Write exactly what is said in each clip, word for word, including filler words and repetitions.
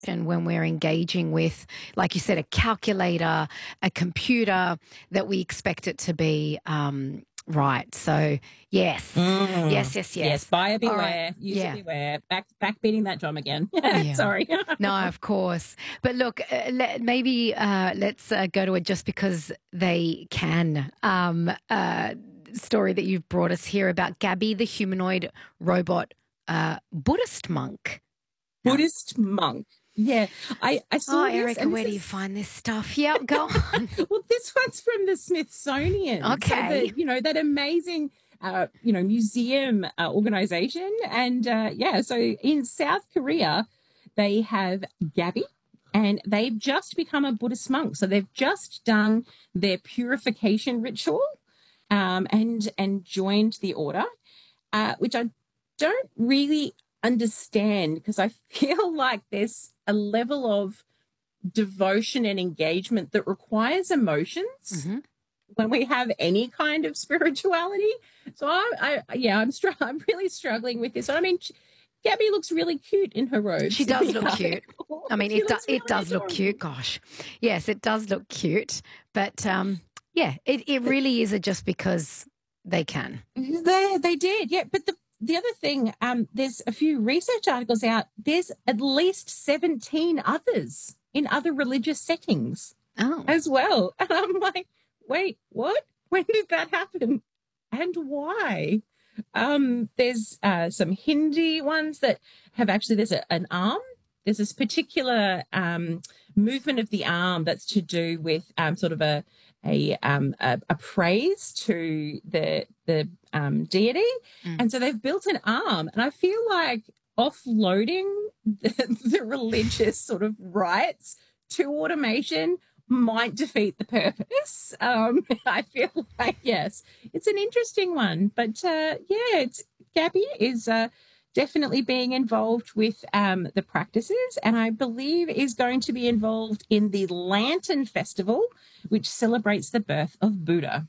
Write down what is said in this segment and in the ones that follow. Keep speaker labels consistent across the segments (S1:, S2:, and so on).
S1: And when we're engaging with, like you said, a calculator, a computer, that we expect it to be um, right. So, yes,
S2: Mm.
S1: yes, yes,
S2: Yes,
S1: yes.
S2: buyer
S1: All right.
S2: beware, user
S1: Yeah.
S2: beware. Back back beating that drum again.
S1: Yeah.
S2: Sorry.
S1: No, of course. But look, uh, let, maybe uh, let's uh, go to it just because they can. Um, uh, story that you've brought us here about Gabby, the humanoid robot uh, Buddhist monk. Now,
S2: Buddhist monk. Yeah, I, I saw
S1: oh,
S2: this.
S1: Erica,
S2: And
S1: where
S2: this
S1: do you
S2: is,
S1: find this stuff? Yeah, go on.
S2: well, this one's from the Smithsonian. So
S1: Okay.
S2: the, you know, that amazing, uh, you know, museum uh, organization. And uh, yeah, so in South Korea, they have Gabby, and they've just become a Buddhist monk. So they've just done their purification ritual um, and and joined the order, uh, which I don't really understand, because I feel like there's a level of devotion and engagement that requires emotions
S1: Mm-hmm.
S2: when we have any kind of spirituality. So I, I yeah, I'm str- I'm really struggling with this. I mean, Gabby looks really cute in her robes.
S1: She does look cute. I mean,
S2: She
S1: it, do,
S2: looks
S1: it
S2: really
S1: does look
S2: adorable.
S1: cute. Gosh. Yes, it does look cute. But um, yeah, it, it really is a just because they can.
S2: They they did, yeah. But the the other thing, um, there's a few research articles out. There's at least seventeen others in other religious settings
S1: Oh.
S2: as well. And I'm like, wait, what? When did that happen? And why? Um, there's uh, some Hindi ones that have actually, there's a, an arm. There's this particular um, movement of the arm that's to do with um, sort of a a, um, a a praise to the the um, deity,
S1: Mm.
S2: and so they've built an arm. And I feel like offloading the, the religious sort of rites to automation might defeat the purpose. Um, I feel like, yes, it's an interesting one. But uh, yeah, it's, Gabby is uh, definitely being involved with um, the practices, and I believe is going to be involved in the Lantern Festival, which celebrates the birth of Buddha.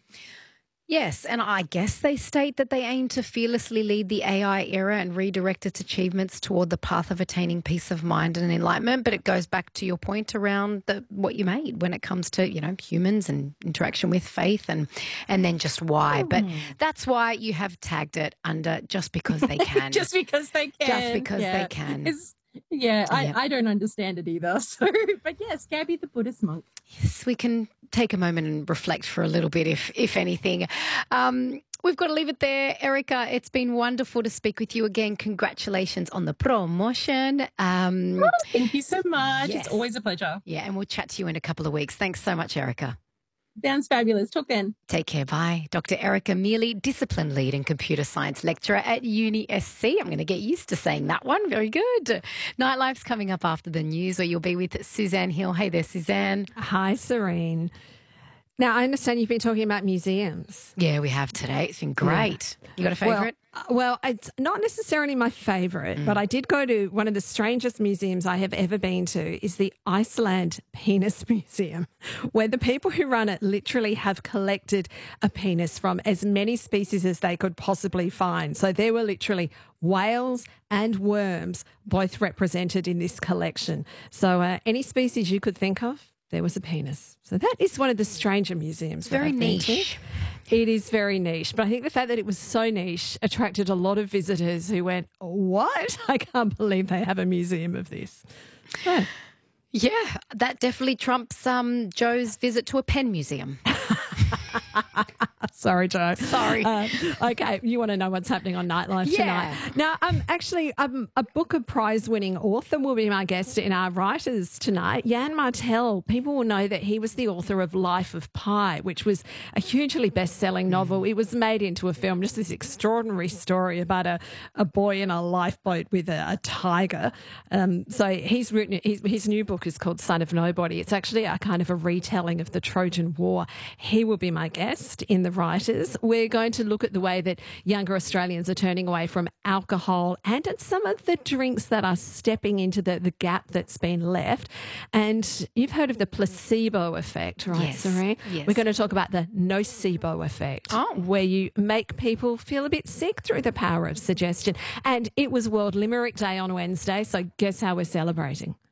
S1: Yes, and I guess they state that they aim to fearlessly lead the A I era and redirect its achievements toward the path of attaining peace of mind and enlightenment. But it goes back to your point around the, what you made when it comes to, you know, humans and interaction with faith, and and then just why. But that's why you have tagged it under just because they can.
S2: Just because they can.
S1: Just because
S2: yeah.
S1: they can.
S2: It's, yeah, I,
S1: Yep.
S2: I don't understand it either. So, but yes, Gabby the Buddhist monk.
S1: Yes, we can take a moment and reflect for a little bit, if if anything. Um, we've got to leave it there. Erica, it's been wonderful to speak with you again. Congratulations on the promotion. Um,
S2: Oh, thank you so much.
S1: Yes.
S2: It's always a pleasure.
S1: yeah, and we'll chat to you in a couple of weeks. Thanks so much, Erica.
S2: Sounds fabulous. Talk then.
S1: Take care. Bye. Doctor Erica Mealy, Discipline Lead and Computer Science Lecturer at Uni S C. I'm going to get used to saying that one. Very good. Nightlife's coming up after the news, where you'll be with Suzanne Hill. Hey there, Suzanne.
S3: Hi, Serene. Now, I understand you've been talking about museums.
S1: Yeah, we have today. It's been great. You got a
S3: Well,
S1: favourite?
S3: uh, well, it's not necessarily my favourite,
S1: Mm.
S3: but I did go to one of the strangest museums I have ever been to, is the Iceland Penis Museum, where the people who run it literally have collected a penis from as many species as they could possibly find. So there were literally whales and worms both represented in this collection. So uh, any species you could think of, there was a penis. So that is one of the stranger museums. that
S1: Very
S3: I've been to.
S1: niche.
S3: It is very niche. But I think the fact that it was so niche attracted a lot of visitors who went, what? I can't believe they have a museum of this. Yeah.
S1: Yeah, that definitely trumps um, Joe's visit to a pen museum.
S3: Sorry, Joe.
S1: Sorry.
S3: Uh, okay, you want to know what's happening on Nightlife
S1: Yeah.
S3: tonight? Now, um, actually, um, a Booker Prize-winning author will be my guest in our writers tonight. Jan Martel. People will know that he was the author of Life of Pi, which was a hugely best-selling novel. It was made into a film, just this extraordinary story about a, a boy in a lifeboat with a, a tiger. Um, so he's written his, his new book is called Son of Nobody. It's actually a kind of a retelling of the Trojan War. He will be my guest in the writers. We're going to look at the way that younger Australians are turning away from alcohol and at some of the drinks that are stepping into the, the gap that's been left. And you've heard of the placebo effect, right,
S1: Yes,
S3: Serene?
S1: yes.
S3: We're going to talk about the nocebo effect,
S1: Oh.
S3: where you make people feel a bit sick through the power of suggestion. And it was World Limerick Day on Wednesday, so guess how we're celebrating?